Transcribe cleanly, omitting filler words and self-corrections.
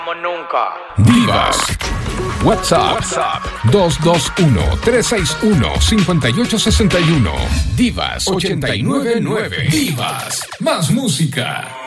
Como nunca. Divas. WhatsApp 221-361-5861. Divas 899. Divas. Más música.